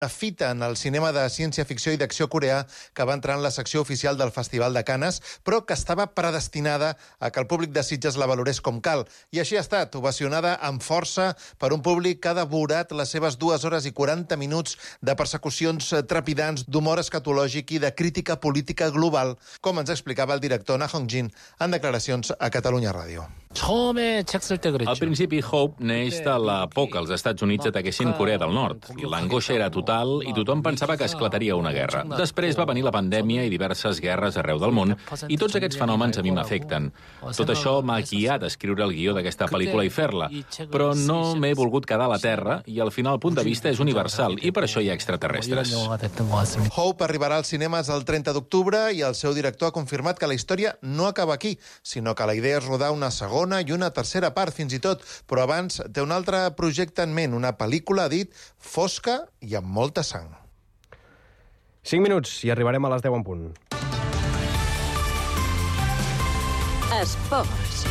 una fita en el cinema de ciència-ficció i d'acció coreà que va entrar en la secció oficial del Festival de Canes, però que estava predestinada a que el públic de Sitges la valorés com cal. I així ha estat, ovacionada amb força per un públic que ha devorat les seves 2 hores i 40 minuts de persecucions trepidants, d'humor escatològic i de crítica política global, com ens explicava el director Na Hong-jin en declaracions a Catalunya Ràdio. Al principi, Hope neix de la por que els Estats Units ataquessin Corea del Nord. L'angoixa era total i tothom pensava que esclataria una guerra. Després va venir la pandèmia i diverses guerres arreu del món, i tots aquests fenòmens a mi m'afecten. Tot això m'ha guiat a escriure el guió d'aquesta pel·lícula i fer-la, però no m'he volgut quedar a la Terra i al final el punt de vista és universal i per això hi ha extraterrestres. Hope arribarà als cinemes el 30 d'octubre i el seu director ha confirmat que la història no acaba aquí, sinó que la idea és rodar una segona i una tercera part, fins i tot, però abans té un altre projecte en ment, una pel·lícula, ha dit, fosca i amb molta sang. 5 minuts i arribarem a les 10 en punt. Esports.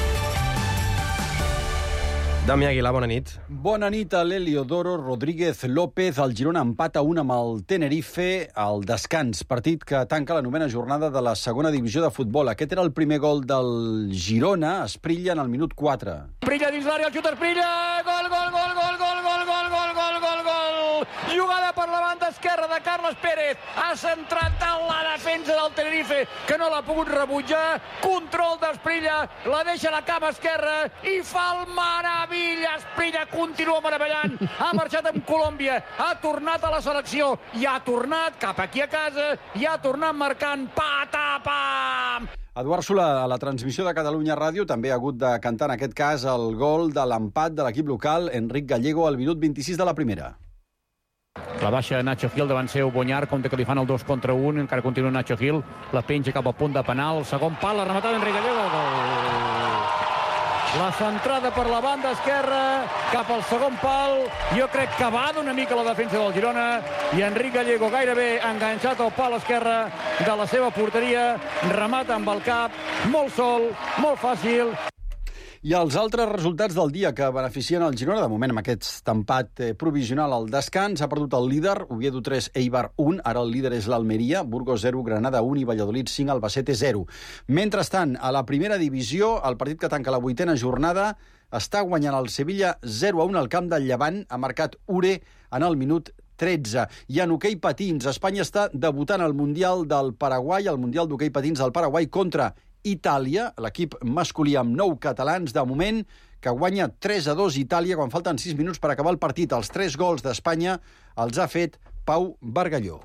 Dami Aguilar, bona nit. Bona nit a l'Heliodoro Rodríguez López. El Girona empata 1 amb el Tenerife al descans. Partit que tanca la 9ª jornada de la segona divisió de futbol. Aquest era el primer gol del Girona. Esprilla en el minut 4. Esprilla dins l'àrea, el xut Esprilla. Gol, gol, gol, gol, gol, gol, gol, gol, gol, gol, gol. Jugada per la banda esquerra de Carles Pérez. Ha centrat en la defensa del Tenerife, que no l'ha pogut rebutjar. Control d'Esprilla, la deixa a la cama esquerra i fa el meravella. Esprilla continua meravellant. Ha marxat amb Colòmbia, ha tornat a la selecció i ha tornat cap aquí a casa i ha tornat marcant patapam. Eduard Solà, a la transmissió de Catalunya Ràdio, també ha hagut de cantar en aquest cas el gol de l'empat de l'equip local, Enric Gallego, al minut 26 de la primera. La baixa Nacho Gil davant seu, Bonyar, compte que li fan el 2 contra 1, encara continua Nacho Gil, la penja cap al punt de penal, segon pal, la rematada d'Enric Gallego, gol! La centrada per la banda esquerra, cap al segon pal, jo crec que va una mica la defensa del Girona, i Enric Gallego gairebé enganxat al pal esquerre de la seva porteria, remata amb el cap, molt sol, molt fàcil. I els altres resultats del dia que beneficien el Girona, de moment amb aquest empat provisional al descans, ha perdut el líder, Oviedo 3, Eibar 1, ara el líder és l'Almeria, Burgos 0, Granada 1 i Valladolid 5, Albacete 0. Mentrestant, a la primera divisió, el partit que tanca la 8ª jornada està guanyant el Sevilla 0-1 al camp del Llevant, ha marcat Ure en el minut 13. I en hoquei patins, Espanya està debutant al Mundial del Paraguai, el Mundial d'hoquei patins del Paraguai contra Itàlia, l'equip masculí amb 9 catalans, de moment, que guanya 3-2 Itàlia quan falten 6 minuts per acabar el partit. Els 3 gols d'Espanya els ha fet Pau Bargalló.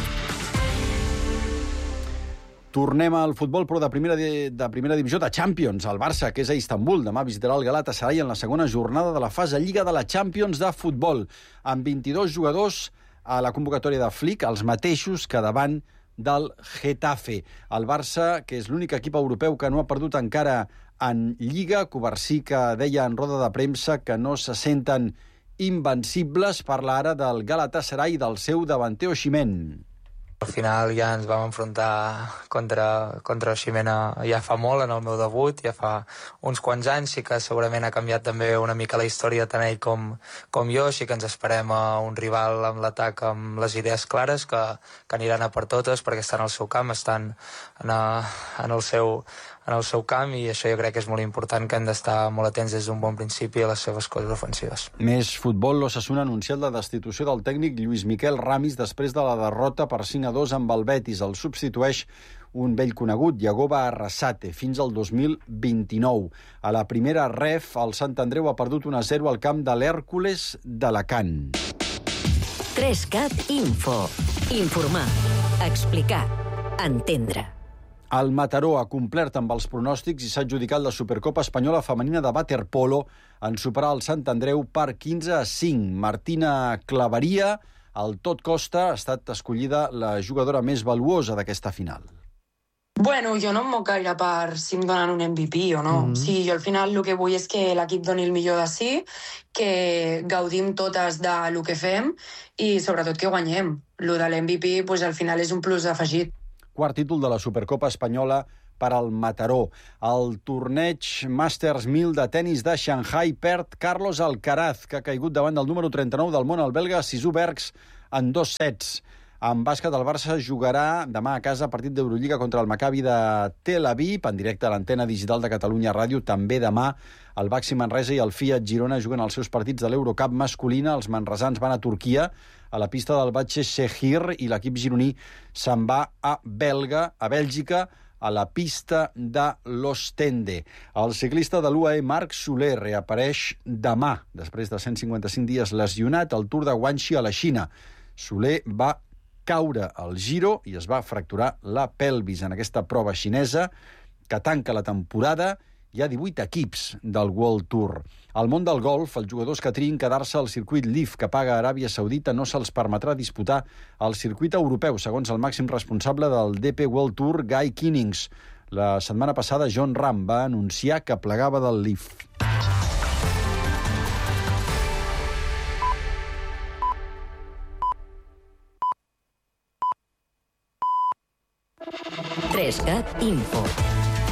Tornem al futbol, però de primera divisió de Champions. El Barça, que és a Istanbul, demà visitarà el Galatasaray en la segona jornada de la fase Lliga de la Champions de futbol, amb 22 jugadors a la convocatòria de Flick, els mateixos que davant del Getafe. El Barça, que és l'únic equip europeu que no ha perdut encara en Lliga, Covarsí, que deia en roda de premsa que no se senten invencibles, parla ara del Galatasaray i del seu davanter Osimhen. Al final ja ens vam enfrontar contra Osimhen ja fa molt, en el meu debut, ja fa uns quants anys, sí que segurament ha canviat també una mica la història tant ell com jo, així que ens esperem a un rival amb l'atac amb les idees clares, que aniran a per totes perquè estan al seu camp, estan en el seu camp, i això jo crec que és molt important, que hem d'estar molt atents des d'un bon principi a les seves coses ofensives. Més futbol, l'Osasuna ha anunciat la destitució del tècnic Lluís Miquel Ramis després de la derrota per 5-2 amb el Betis. El substitueix un vell conegut, Yagoba Arrasate, fins al 2029. A la primera ref, el Sant Andreu ha perdut 1-0 al camp de l'Hèrcules d'Alacant. 3CAT Info. Informar, explicar, entendre. El Mataró ha complert amb els pronòstics i s'ha adjudicat la Supercopa Espanyola Femenina de Waterpolo en superar el Sant Andreu per 15-5. Martina Claveria, al tot costa, ha estat escollida la jugadora més valuosa d'aquesta final. Bueno, jo no em moc gaire per si em donen un MVP o no. Sí, jo al final el que vull és que l'equip doni el millor de si, que gaudim totes del que fem i sobretot que guanyem. Lo de l'MVP pues, al final és un plus afegit. Quart títol de la Supercopa Espanyola per al Mataró. El torneig Masters 1000 de tennis de Shanghai perd Carlos Alcaraz, que ha caigut davant del número 39 del món, el belga Sisou Bergs, en 2 sets. En bàsquet, el Barça jugarà demà a casa partit d'Eurolliga contra el Maccabi de Tel Aviv, en directe a l'antena digital de Catalunya Ràdio. També demà el Baxi Manresa i el Fiat Girona juguen els seus partits de l'Eurocup masculina. Els manresans van a Turquia, a la pista del Başakşehir, i l'equip gironí se'n va a Bèlgica, a la pista de l'Ostende. El ciclista de l'UAE, Marc Soler, reapareix demà, després de 155 dies lesionat, al Tour de Guangxi a la Xina. Soler va caure al Giro i es va fracturar la pelvis en aquesta prova xinesa que tanca la temporada. Hi ha 18 equips del World Tour. Al món del golf, els jugadors que triïn quedar-se al circuit LIV que paga Aràbia Saudita no se'ls permetrà disputar el circuit europeu, segons el màxim responsable del DP World Tour, Guy Kinnings. La setmana passada, John Ram va anunciar que plegava del LIV. Info.